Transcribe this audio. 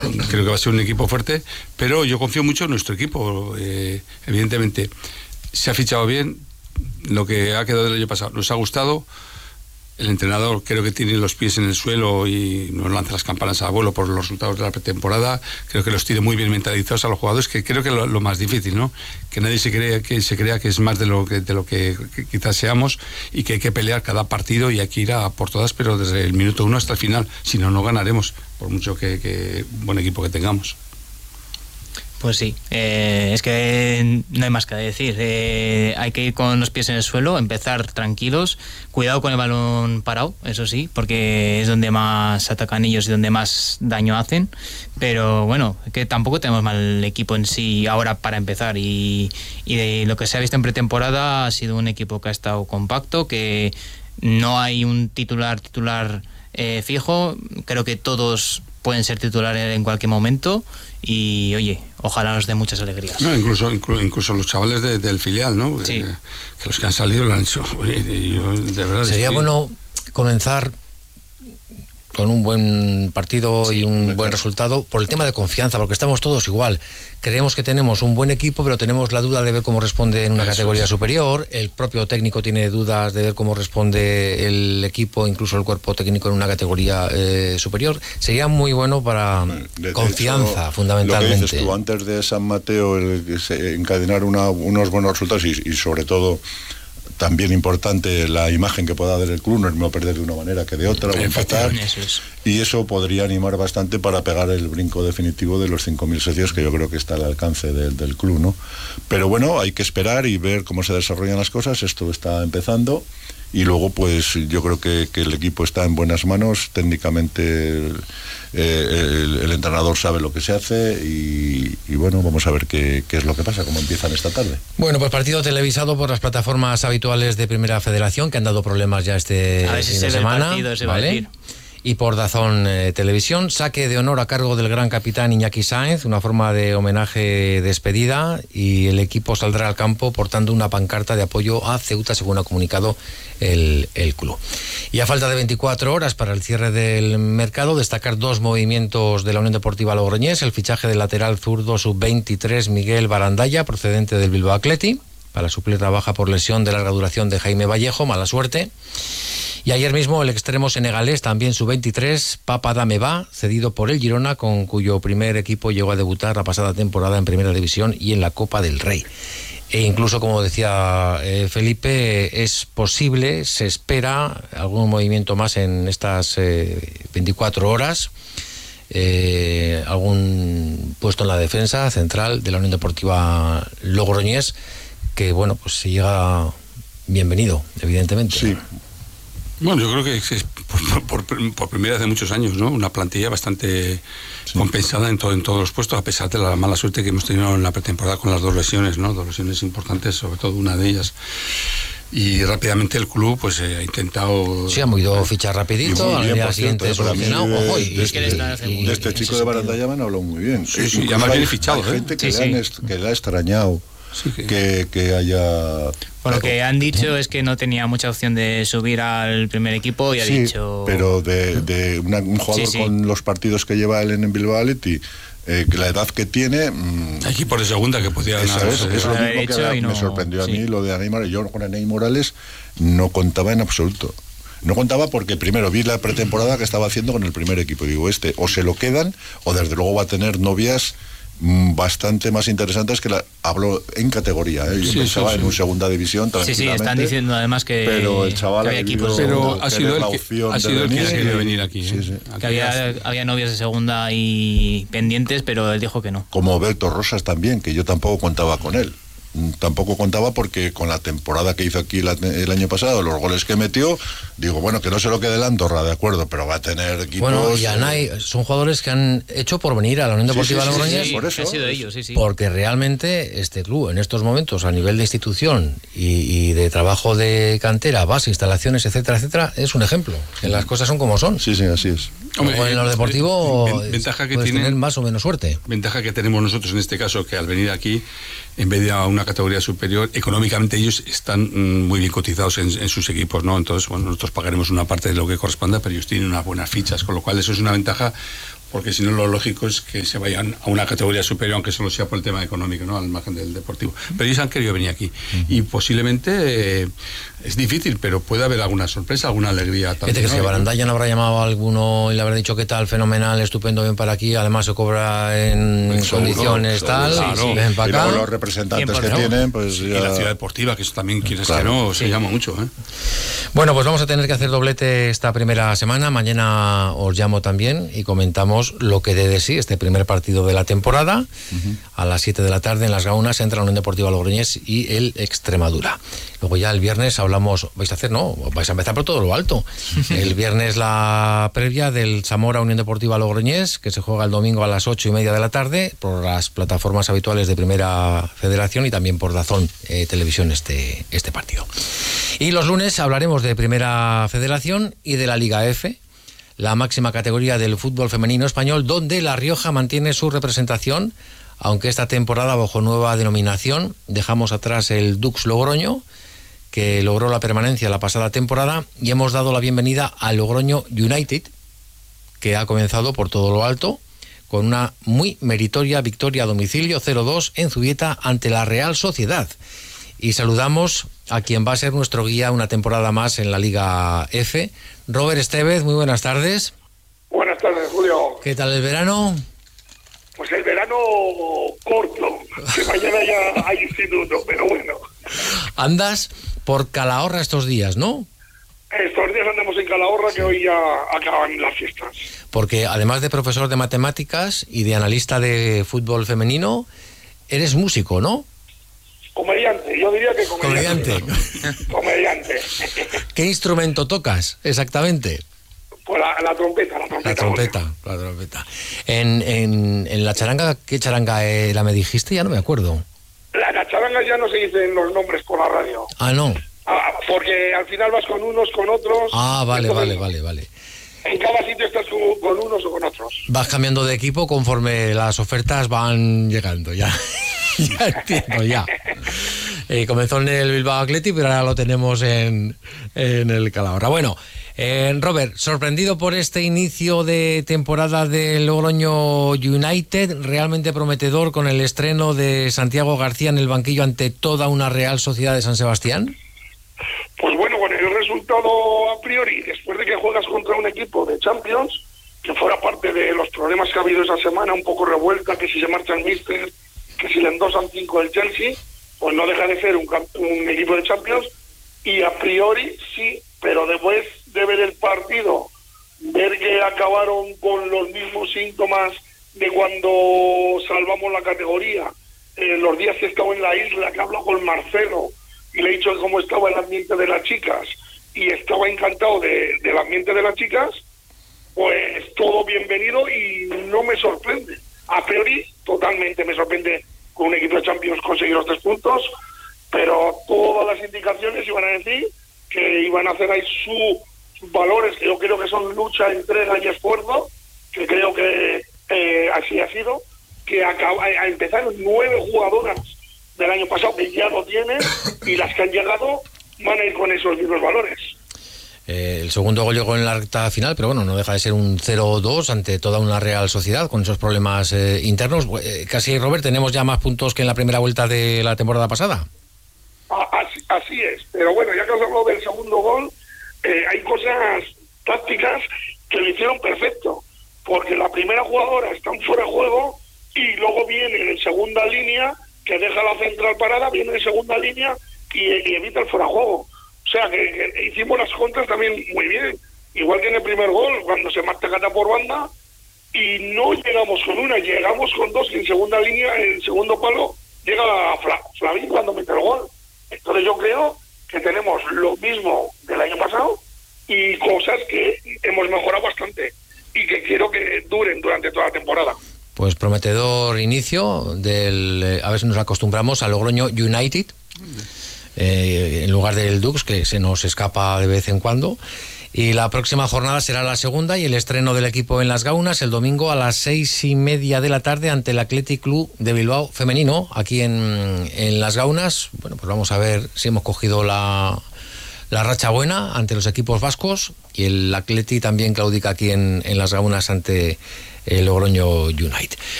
Creo que va a ser un equipo fuerte, pero yo confío mucho en nuestro equipo. Evidentemente, se ha fichado bien, lo que ha quedado del año pasado nos ha gustado. El entrenador creo que tiene los pies en el suelo y no lanza las campanas al vuelo por los resultados de la pretemporada. Creo que los tiene muy bien mentalizados a los jugadores, que creo que lo más difícil, ¿no? Que nadie se crea que es más de lo que quizás seamos, y que hay que pelear cada partido y hay que ir a por todas, pero desde el minuto 1 hasta el final. Si no, no ganaremos, por mucho que buen equipo que tengamos. Pues sí, es que no hay más que decir. Hay que ir con los pies en el suelo, empezar tranquilos, cuidado con el balón parado, eso sí, porque es donde más atacan ellos y donde más daño hacen. Pero bueno, que tampoco tenemos mal equipo en sí ahora para empezar, y de lo que se ha visto en pretemporada ha sido un equipo que ha estado compacto, que no hay un titular fijo. Creo que todos pueden ser titulares en cualquier momento, y oye, ojalá nos dé muchas alegrías. No, incluso los chavales del filial, ¿no? Sí. Que los que han salido lo han hecho. Oye, yo, de verdad, sería bueno comenzar con un buen partido y un buen resultado por el tema de confianza, porque estamos todos igual. Creemos que tenemos un buen equipo, pero tenemos la duda de ver cómo responde en una categoría superior. El propio técnico tiene dudas de ver cómo responde el equipo, incluso el cuerpo técnico, en una categoría superior. Sería muy bueno para confianza, hecho, fundamentalmente. Lo que dices tú, antes de San Mateo, encadenar unos buenos resultados y sobre todo, también importante la imagen que pueda dar el club, no es no perder de una manera que de otra, o empatar, y eso podría animar bastante para pegar el brinco definitivo de los 5.000 socios, que yo creo que está al alcance del club, ¿no? Pero bueno, hay que esperar y ver cómo se desarrollan las cosas. Esto está empezando, y luego pues yo creo que el equipo está en buenas manos. Técnicamente el entrenador sabe lo que se hace, y bueno, vamos a ver qué es lo que pasa, cómo empiezan esta tarde. Bueno, pues partido televisado por las plataformas habituales de Primera Federación, que han dado problemas ya este fin de semana. Partido, ¿vale? Y por DAZN Televisión, saque de honor a cargo del gran capitán Iñaki Sáenz, una forma de homenaje despedida, y el equipo saldrá al campo portando una pancarta de apoyo a Ceuta, según ha comunicado el club. Y a falta de 24 horas para el cierre del mercado, destacar dos movimientos de la Unión Deportiva Logroñés: el fichaje del lateral zurdo sub-23 Miguel Barandalla, procedente del Bilbao Athletic, para suplir la baja por lesión de larga duración de Jaime Vallejo, mala suerte. Y ayer mismo el extremo senegalés, también sub-23, Papa Dameba, cedido por el Girona, con cuyo primer equipo llegó a debutar la pasada temporada en Primera División y en la Copa del Rey. E incluso, como decía Felipe, es posible, se espera algún movimiento más en estas 24 horas, algún puesto en la defensa central de la Unión Deportiva Logroñés, que bueno, pues si llega, bienvenido, evidentemente. Sí. Bueno, yo creo que es por primera vez en muchos años, ¿no? Una plantilla bastante compensada en todos los puestos, a pesar de la mala suerte que hemos tenido en la pretemporada con las dos lesiones, ¿no? Dos lesiones importantes, sobre todo una de ellas. Y rápidamente el club pues ha intentado... Sí, ha movido fichar rapidito, al día siguiente solucionado. De este chico de Barandalla me han hablado muy bien. Sí, ya más bien fichado. Hay gente que le ha extrañado. Sí, que haya... Bueno, lo que han dicho es que no tenía mucha opción de subir al primer equipo, y ha dicho... pero de un jugador con los partidos que lleva él en Bilbao Athletic, que la edad que tiene... equipo de segunda que podía ganar. Es lo mismo que me sorprendió a mí lo de Aney Morales. Yo con Aney Morales no contaba en absoluto. No contaba porque primero vi la pretemporada que estaba haciendo con el primer equipo. Digo, o se lo quedan, o desde luego va a tener novias bastante más interesantes que hablo en categoría, yo pensaba en un segunda división tranquilamente. Sí, están diciendo además que pero el chaval había equipos, pero ha sido el que ha querido venir aquí. Que había novias de segunda y pendientes, pero él dijo que no. Como Berto Rosas también, que yo tampoco contaba con él. Tampoco contaba porque con la temporada que hizo aquí el año pasado, los goles que metió, digo, bueno, que no se lo quede el Andorra, de acuerdo, pero va a tener equipos... Bueno, y Anay son jugadores que han hecho por venir a la Unión Deportiva Logroñés, por eso, han sido ellos, porque realmente este club en estos momentos, a nivel de institución y de trabajo de cantera, base, instalaciones, etcétera, etcétera, es un ejemplo, que las cosas son como son. Sí, así es. Hombre, en lo deportivo ventaja que puedes tener más o menos suerte. Ventaja que tenemos nosotros en este caso, que al venir aquí, en vez de a una categoría superior, económicamente ellos están muy bien cotizados en sus equipos, ¿no? Entonces, bueno, nosotros pagaremos una parte de lo que corresponda, pero ellos tienen unas buenas fichas, con lo cual eso es una ventaja porque si no lo lógico es que se vayan a una categoría superior, aunque solo sea por el tema económico, ¿no? Al margen del deportivo. Pero ellos han querido venir aquí. Y posiblemente es difícil, pero puede haber alguna sorpresa, alguna alegría también. Fíjate que si Barandalla no habrá llamado a alguno y le habrá dicho qué tal, fenomenal, estupendo, ven para aquí, además se cobra en condiciones tal, ven para acá. Y luego los representantes que tienen, pues ya... Y la ciudad deportiva, que eso también, quieres que no, se llama mucho, ¿eh? Bueno, pues vamos a tener que hacer doblete esta primera semana. Mañana os llamo también y comentamos lo que dé de sí este primer partido de la temporada. A las 7 de la tarde en Las Gaunas entra la Unión Deportiva Logroñés y el Extremadura. Luego ya el viernes hablamos, vais a empezar por todo lo alto. El viernes la previa del Zamora Unión Deportiva Logroñés, que se juega el domingo a las 8:30 de la tarde por las plataformas habituales de Primera Federación y también por DAZN Televisión este partido. Y los lunes hablaremos de Primera Federación y de la Liga F, la máxima categoría del fútbol femenino español, donde La Rioja mantiene su representación, aunque esta temporada bajo nueva denominación. Dejamos atrás el Dux Logroño, que logró la permanencia la pasada temporada, y hemos dado la bienvenida al Logroño United, que ha comenzado por todo lo alto, con una muy meritoria victoria a domicilio 0-2 en Zubieta ante la Real Sociedad. Y saludamos a quien va a ser nuestro guía una temporada más en la Liga F, Robert Estevez. Muy buenas tardes. Buenas tardes, Julio. ¿Qué tal el verano? Pues el verano corto, que mañana ya hay instituto, pero bueno. Andas por Calahorra estos días, ¿no? Estos días andamos en Calahorra, que hoy ya acaban las fiestas. Porque además de profesor de matemáticas y de analista de fútbol femenino, eres músico, ¿no? Comediante, yo diría que comediante. Comediante. ¿Qué instrumento tocas exactamente? Pues la trompeta. La trompeta. En la charanga, ¿qué charanga era? Me dijiste, ya no me acuerdo. La charanga ya no se dicen los nombres por la radio. Ah, no. Porque al final vas con unos, con otros. Ah, vale. En cada sitio estás con unos o con otros. Vas cambiando de equipo conforme las ofertas van llegando, ya. Ya entiendo, ya. Comenzó en el Bilbao Athletic, pero ahora lo tenemos en el Calahorra. Bueno, Robert, sorprendido por este inicio de temporada del Logroño United, realmente prometedor con el estreno de Santiago García en el banquillo ante toda una Real Sociedad de San Sebastián. Pues bueno, con el resultado a priori, después de que juegas contra un equipo de Champions, que fuera parte de los problemas que ha habido esa semana, un poco revuelta, que si se marcha el míster, que si le endosan 5 del Chelsea, pues no deja de ser un equipo de Champions, y a priori sí, pero después de ver el partido, ver que acabaron con los mismos síntomas de cuando salvamos la categoría, los días que estaba en la isla, que hablo con Marcelo, y le he dicho cómo estaba el ambiente de las chicas, y estaba encantado del ambiente de las chicas, pues todo bienvenido y no me sorprende. A priori, totalmente me sorprende con un equipo de Champions conseguir los 3 puntos, pero todas las indicaciones iban a decir que iban a hacer ahí sus valores, que yo creo que son lucha, entrega y esfuerzo, que creo que así ha sido, que empezaron 9 jugadoras del año pasado que ya lo tienen, y las que han llegado van a ir con esos mismos valores. El segundo gol llegó en la recta final, pero bueno, no deja de ser un 0-2 ante toda una Real Sociedad con esos problemas internos. Casi, Robert, tenemos ya más puntos que en la primera vuelta de la temporada pasada. Así es, pero bueno, ya que os hablo del segundo gol, hay cosas tácticas que lo hicieron perfecto, porque la primera jugadora está fuera de juego y luego viene en segunda línea, que deja la central parada, viene en segunda línea y evita el fuera de juego. O sea, que hicimos las contras también muy bien. Igual que en el primer gol, cuando se marca cata por banda, y no llegamos con una, llegamos con 2, y en segunda línea, en el segundo palo, llega Flavín cuando mete el gol. Entonces yo creo que tenemos lo mismo del año pasado y cosas que hemos mejorado bastante y que quiero que duren durante toda la temporada. Pues prometedor inicio del, a ver si nos acostumbramos al Logroño United, en lugar del Dux, que se nos escapa de vez en cuando. Y la próxima jornada será la segunda y el estreno del equipo en Las Gaunas el domingo a las 6:30 de la tarde ante el Athletic Club de Bilbao femenino, aquí en Las Gaunas. Bueno, pues vamos a ver si hemos cogido la racha buena ante los equipos vascos, y el Athletic también claudica aquí en Las Gaunas ante el Logroño United.